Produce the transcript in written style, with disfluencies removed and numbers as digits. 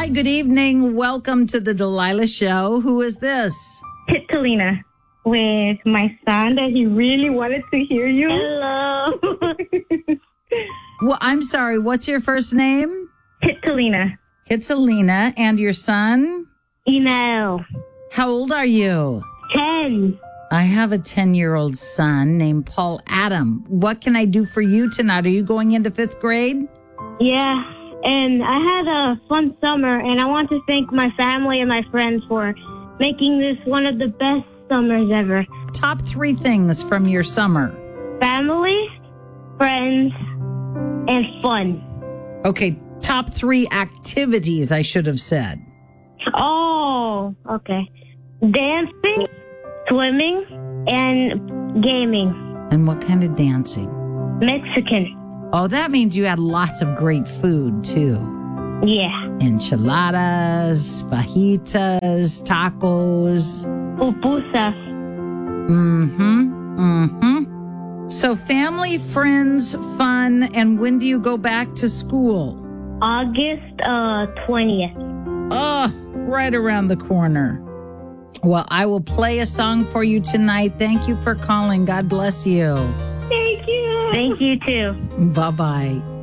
Hi, good evening. Welcome to the Delilah Show. Who is this? Pitalina, with my son that he really wanted to hear you. Hello. Well, I'm sorry. What's your first name? Pitalina. Kitsalina. And your son? Email. How old are you? 10. I have a 10-year-old son named Paul Adam. What can I do for you tonight? Are you going into 5th grade? Yeah, and I had a fun summer, and I want to thank my family and my friends for making this one of the best summers ever. Top 3 things from your summer. Family, friends, and fun. Okay, top 3 activities, I should have said. Oh, okay. Dancing, swimming, and gaming. And what kind of dancing? Mexican. Oh, that means you had lots of great food, too. Yeah. Enchiladas, fajitas, tacos. Pupusas. So family, friends, fun, and when do you go back to school? August 20th. Oh, right around the corner. Well, I will play a song for you tonight. Thank you for calling. God bless you. Thank you. Thank you, too. Bye-bye.